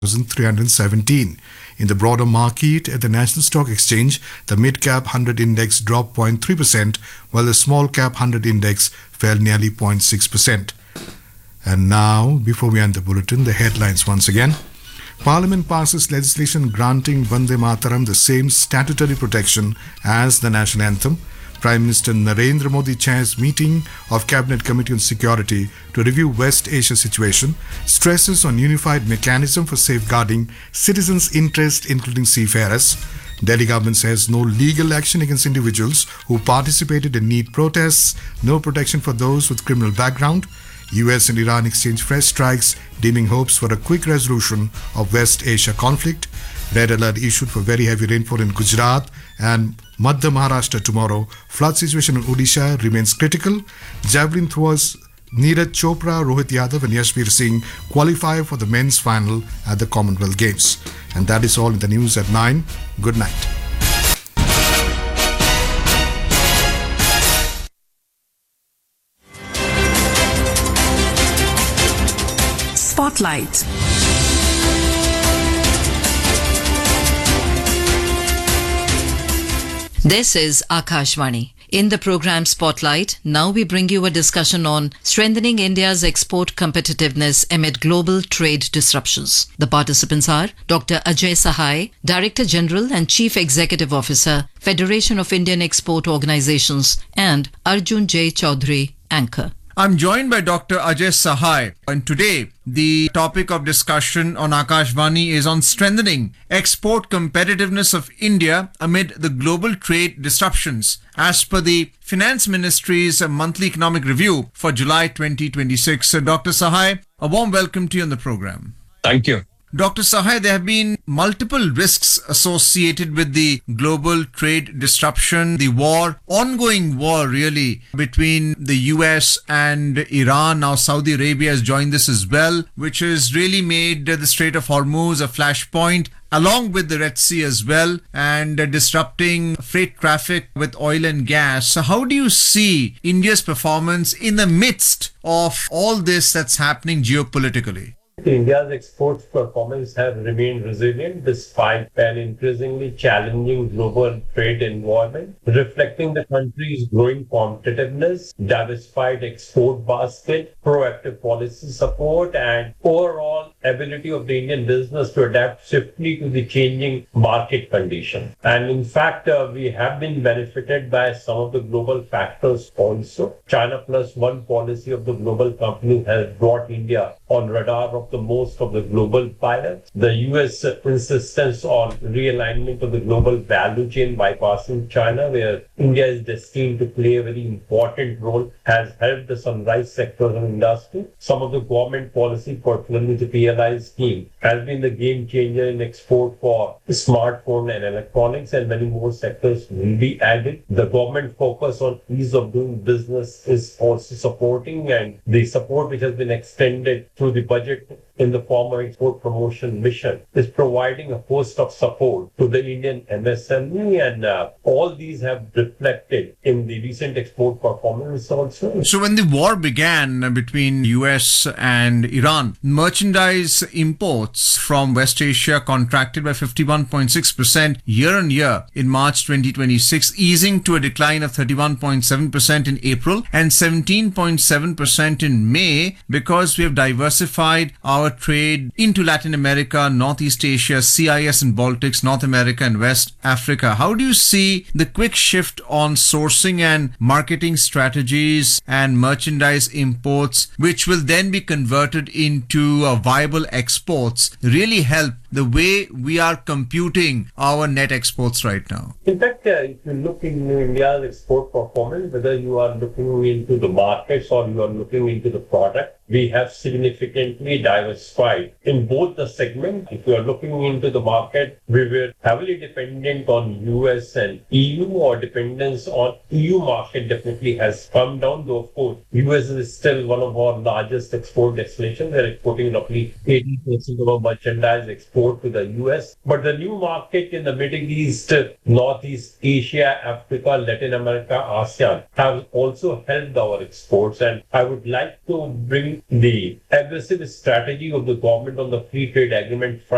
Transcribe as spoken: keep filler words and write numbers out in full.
three hundred seventeen. In the broader market at the National Stock Exchange, the mid-cap one hundred index dropped zero point three percent, while the small-cap one hundred index fell nearly zero point six percent. And now, before we end the bulletin, the headlines once again. Parliament passes legislation granting Vande Mataram the same statutory protection as the national anthem. Prime Minister Narendra Modi chairs meeting of Cabinet Committee on Security to review West Asia situation, stresses on unified mechanism for safeguarding citizens' interest, including seafarers. Delhi government says no legal action against individuals who participated in NEET protests, no protection for those with criminal background. U S and Iran exchange fresh strikes, dimming hopes for a quick resolution of West Asia conflict. Red alert issued for very heavy rainfall in Gujarat and Madhya Maharashtra tomorrow. Flood situation in Odisha remains critical. Javelin throwers Neeraj Chopra, Rohit Yadav and Yashveer Singh qualify for the men's final at the Commonwealth Games. And that is all in the news at nine. Good night. Spotlight. This is Akashvani. In the program Spotlight, now we bring you a discussion on strengthening India's export competitiveness amid global trade disruptions. The participants are Doctor Ajay Sahai, Director General and Chief Executive Officer, Federation of Indian Export Organizations, and Arjun J. Chaudhary, Anchor. I'm joined by Doctor Ajay Sahai, and today the topic of discussion on Akashvani is on strengthening export competitiveness of India amid the global trade disruptions, as per the Finance Ministry's monthly economic review for July twenty twenty-six. So, Doctor Sahai, a warm welcome to you on the program. Thank you. Doctor Sahai, there have been multiple risks associated with the global trade disruption, the war, ongoing war really, between the U S and Iran. Now Saudi Arabia has joined this as well, which has really made the Strait of Hormuz a flashpoint, along with the Red Sea as well, and uh, disrupting freight traffic with oil and gas. So how do you see India's performance in the midst of all this that's happening geopolitically? India's exports performance have remained resilient despite an increasingly challenging global trade environment, reflecting the country's growing competitiveness, diversified export basket, proactive policy support, and overall ability of the Indian business to adapt swiftly to the changing market conditions. And in fact, uh, we have been benefited by some of the global factors also. China Plus One policy of the global company has brought India on radar of the most of the global pirates. The U S insistence on realignment of the global value chain bypassing China, where India is destined to play a very important role, has helped the sunrise sectors of industry. Some of the government policy, particularly the P L I scheme, has been the game changer in export for smartphone and electronics, and many more sectors will be added. The government focus on ease of doing business is also supporting, and the support which has been extended through the budget in the form of export promotion mission is providing a host of support to the Indian M S M E, and uh, all these have reflected in the recent export performance also. So when the war began between U S and Iran, merchandise imports from West Asia contracted by fifty-one point six percent year on year in March twenty twenty-six, easing to a decline of thirty-one point seven percent in April and seventeen point seven percent in May, because we have diversified our trade into Latin America, Northeast Asia, C I S and Baltics, North America and West Africa. How do you see the quick shift on sourcing and marketing strategies and merchandise imports, which will then be converted into uh, viable exports, really help the way we are computing our net exports right now? In fact, uh, if you look into India's export performance, whether you are looking into the markets or you are looking into the product, we have significantly diversified in both the segments. If you are looking into the market, we were heavily dependent on U S and E U. Our dependence on E U market definitely has come down, though of course U S is still one of our largest export destinations. They're exporting roughly eighty percent of our merchandise export to the U S. But the new market in the Middle East, Northeast Asia, Africa, Latin America, ASEAN have also helped our exports. And I would like to bring the aggressive strategy of the government on the free trade agreement front